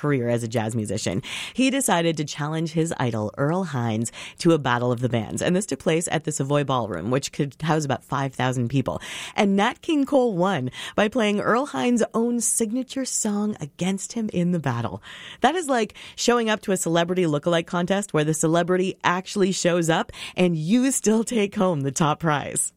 career as a jazz musician. He decided to challenge his idol, Earl Hines, to a battle of the bands. And this took place at the Savoy Ballroom, which could house about 5,000 people. And Nat King Cole won by playing Earl Hines' own signature song against him in the battle. That is like showing up to a celebrity lookalike contest where the celebrity actually shows up and you still take home the top prize.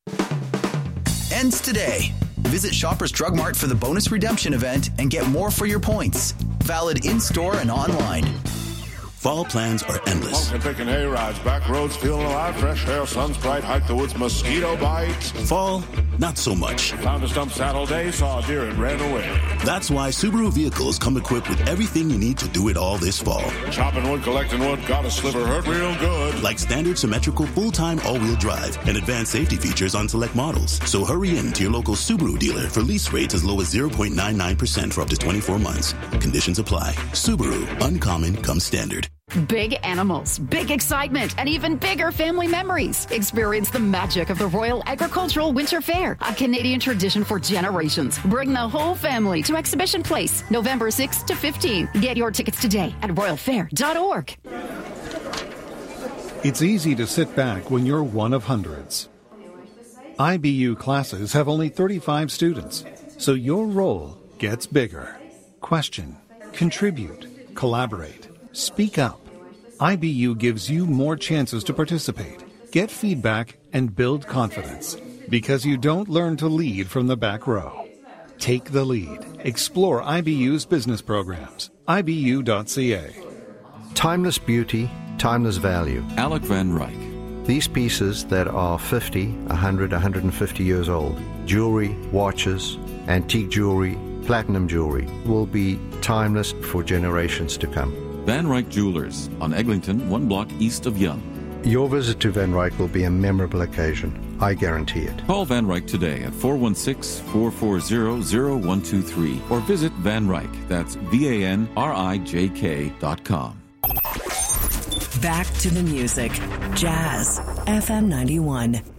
Ends today. Visit Shoppers Drug Mart for the bonus redemption event and get more for your points. Valid in-store and online. Fall plans are endless. Pumpkin picking hay-rides, back roads feeling alive, fresh air, sun's bright, hike the woods, mosquito bites. Fall, not so much. Found a stump Saturday, saw a deer and ran away. That's why Subaru vehicles come equipped with everything you need to do it all this fall. Chopping wood, collecting wood, got a sliver, hurt real good. Like standard symmetrical full-time all-wheel drive and advanced safety features on select models. So hurry in to your local Subaru dealer for lease rates as low as 0.99% for up to 24 months. Conditions apply. Subaru, uncommon comes standard. Big animals, big excitement, and even bigger family memories. Experience the magic of the Royal Agricultural Winter Fair, a Canadian tradition for generations. Bring the whole family to Exhibition Place, November 6th to 15th. Get your tickets today at royalfair.org. It's easy to sit back when you're one of hundreds. IBU classes have only 35 students, so your role gets bigger. Question, contribute, collaborate. Speak up. IBU gives you more chances to participate, get feedback, and build confidence. Because you don't learn to lead from the back row. Take the lead. Explore IBU's business programs. IBU.ca. Timeless beauty, timeless value. Alec Van Ryck. These pieces that are 50, 100, 150 years old, jewelry, watches, antique jewelry, platinum jewelry, will be timeless for generations to come. Van Ryck Jewelers on Eglinton, 1 block east of Yonge. Your visit to Van Ryck will be a memorable occasion. I guarantee it. Call Van Ryck today at 416-440-0123 or visit Van Ryck. That's VANRIJK.com. Back to the music. Jazz FM 91.